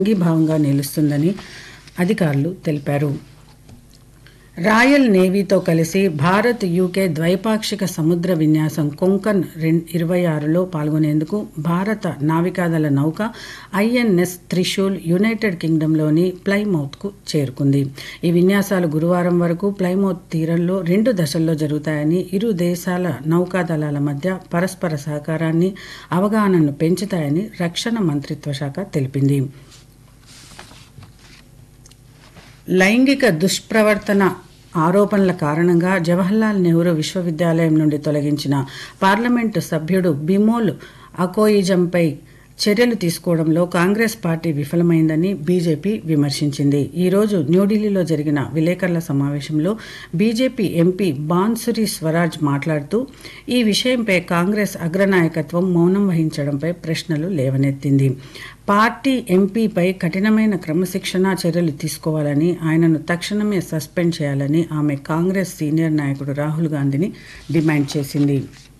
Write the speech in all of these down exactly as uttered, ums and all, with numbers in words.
అంగీభావంగా నిలుస్తుందని అధికారులు తెలిపారు. రాయల్ నేవీతో కలిసి భారత్ యూకే ద్వైపాక్షిక సముద్ర విన్యాసం కొంకన్ ఇరవై ఆరులో పాల్గొనేందుకు భారత నావికాదళ నౌక ఐఎన్ఎస్ త్రిశూల్ యునైటెడ్ కింగ్డమ్లోని ప్లైమౌత్కు చేరుకుంది. ఈ విన్యాసాలు గురువారం వరకు ప్లైమౌత్ తీరంలో రెండు దశల్లో జరుగుతాయని, ఇరు దేశాల నౌకాదళాల మధ్య పరస్పర సహకారాన్ని, అవగాహనను పెంచుతాయని రక్షణ మంత్రిత్వ శాఖ తెలిపింది. లైంగిక దుష్ప్రవర్తన ఆరోపణల కారణంగా జవహర్లాల్ నెహ్రూ విశ్వవిద్యాలయం నుండి తొలగించిన పార్లమెంటు సభ్యుడు బిమోల్ అకోయిజంపై చర్యలు తీసుకోవడంలో కాంగ్రెస్ పార్టీ విఫలమైందని బీజేపీ విమర్శించింది. ఈరోజు న్యూఢిల్లీలో జరిగిన విలేకరుల సమావేశంలో బీజేపీ ఎంపీ బాన్సురి స్వరాజ్ మాట్లాడుతూ ఈ విషయంపై కాంగ్రెస్ అగ్రనాయకత్వం మౌనం వహించడంపై ప్రశ్నలు లేవనెత్తింది. పార్టీ ఎంపీపై కఠినమైన క్రమశిక్షణా చర్యలు తీసుకోవాలని, ఆయనను తక్షణమే సస్పెండ్ చేయాలని ఆమె కాంగ్రెస్ సీనియర్ నాయకుడు రాహుల్ గాంధీని డిమాండ్ చేసింది.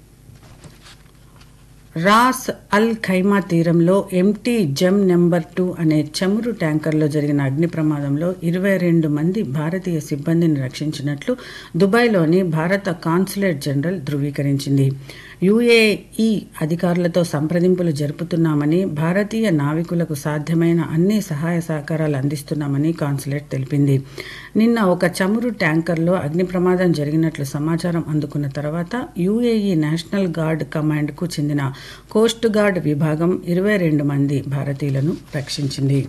రాస్ అల్ ఖైమా తీరంలో ఎంటీ జెమ్ నెంబర్ టూ అనే చమురు ట్యాంకర్లో జరిగిన అగ్ని ప్రమాదంలో ఇరవై రెండు మంది భారతీయ సిబ్బందిని రక్షించినట్లు దుబాయ్లోని భారత కాన్సులేట్ జనరల్ ధృవీకరించింది. యూఏఈ అధికారులతో సంప్రదింపులు జరుపుతున్నామని, భారతీయ నావికులకు సాధ్యమైన అన్ని సహాయ సహకారాలు అందిస్తున్నామని కాన్సులేట్ తెలిపింది. నిన్న ఒక చమురు ట్యాంకర్లో అగ్ని ప్రమాదం జరిగినట్లు సమాచారం అందుకున్న తర్వాత యూఏఈ నేషనల్ గార్డ్ కమాండ్కు చెందిన కోస్ట్ గార్డ్ విభాగం ఇరవై రెండు మంది భారతీయులను రక్షించింది.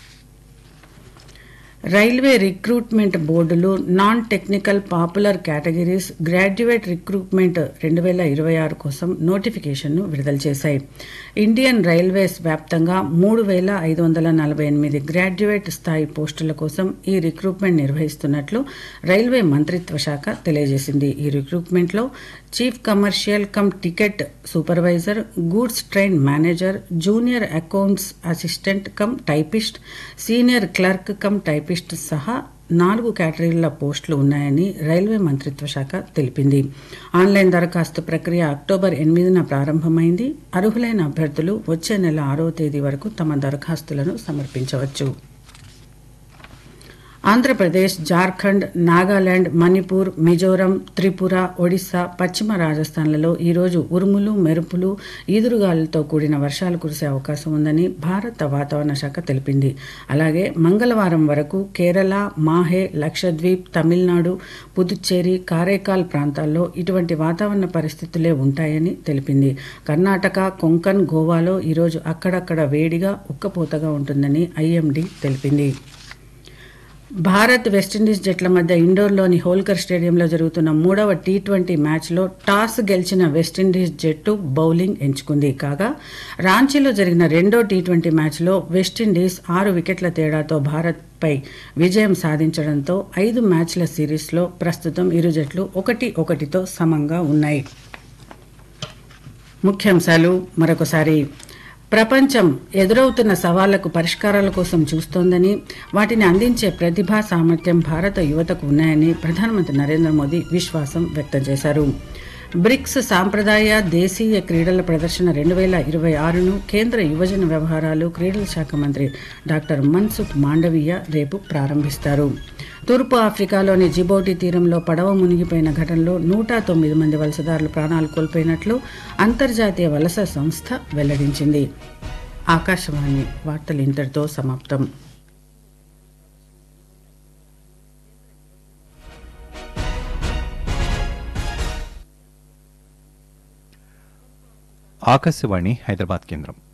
రైల్వే రిక్రూట్మెంట్ బోర్డులు non technical popular categories graduate recruitment రెండు వేల ఇరవై ఆరు కోసం నోటిఫికేషన్ను విడుదల చేశాయి. ఇండియన్ రైల్వేస్ వ్యాప్తంగా మూడు వేల ఐదు వందల నలభై ఎనిమిది గ్రాడ్యుయేట్ స్థాయి పోస్టుల కోసం ఈ రిక్రూట్మెంట్ నిర్వహిస్తున్నట్లు రైల్వే మంత్రిత్వ శాఖ తెలియజేసింది. ఈ రిక్రూట్మెంట్లో chief commercial come ticket supervisor, goods train manager, junior accounts assistant cum typist, senior clerk cum typist సహా నాలుగు కేటగిరీల పోస్టులు ఉన్నాయని రైల్వే మంత్రిత్వ శాఖ తెలిపింది. ఆన్లైన్ దరఖాస్తు ప్రక్రియ అక్టోబర్ ఎనిమిదిన ప్రారంభమైంది. అర్హులైన అభ్యర్థులు వచ్చే నెల ఆరో తేదీ వరకు తమ దరఖాస్తులను సమర్పించవచ్చు. ఆంధ్రప్రదేశ్, జార్ఖండ్, నాగాలాండ్, మణిపూర్, మిజోరం, త్రిపుర, ఒడిశా, పశ్చిమ రాజస్థాన్లలో ఈరోజు ఉరుములు, మెరుపులు, ఈదురుగాలులతో కూడిన వర్షాలు కురిసే అవకాశం ఉందని భారత వాతావరణ శాఖ తెలిపింది. అలాగే మంగళవారం వరకు కేరళ, మాహే, లక్షద్వీప్, తమిళనాడు, పుదుచ్చేరి, కారైకాల్ ప్రాంతాల్లో ఇటువంటి వాతావరణ పరిస్థితులే ఉంటాయని తెలిపింది. కర్ణాటక, కొంకన్, గోవాలో ఈరోజు అక్కడక్కడ వేడిగా, ఉక్కపోతగా ఉంటుందని ఐఎండీ తెలిపింది. భారత్, వెస్టిండీస్ జట్ల మధ్య ఇండోర్లోని హోల్కర్ స్టేడియంలో జరుగుతున్న మూడవ టీ ట్వంటీ మ్యాచ్లో టాస్ గెలిచిన వెస్టిండీస్ జట్టు బౌలింగ్ ఎంచుకుంది. కాగా రాంచీలో జరిగిన రెండో టీ ట్వంటీ మ్యాచ్లో వెస్టిండీస్ ఆరు వికెట్ల తేడాతో భారత్పై విజయం సాధించడంతో ఐదు మ్యాచ్ల సిరీస్లో ప్రస్తుతం ఇరు జట్లు ఒకటి ఒకటితో సమంగా ఉన్నాయి. ముఖ్యాంశాలు మరొకసారి. ప్రపంచం ఎదురవుతున్న సవాళ్లకు పరిష్కారాల కోసం చూస్తోందని, వాటిని అందించే ప్రతిభా సామర్థ్యం భారత యువతకు ఉన్నాయని ప్రధానమంత్రి నరేంద్ర మోదీ విశ్వాసం వ్యక్తం చేశారు. బ్రిక్స్ సాంప్రదాయ దేశీయ క్రీడల ప్రదర్శన రెండు వేల ఇరవై ఆరును కేంద్ర యువజన వ్యవహారాలు, క్రీడల శాఖ మంత్రి డాక్టర్ మన్సుఖ్ మాండవీయ రేపు ప్రారంభిస్తారు. తూర్పు ఆఫ్రికాలోని జిబౌటి తీరంలో పడవ మునిగిపోయిన ఘటనలో నూట తొమ్మిది మంది వలసదారులు ప్రాణాలు కోల్పోయినట్లు అంతర్జాతీయ వలస సంస్థ వెల్లడించింది. ఆకాశవాణి వార్తలు ఇంతటితో సమాప్తం. ఆకాశవాణి హైదరాబాద్ కేంద్రం.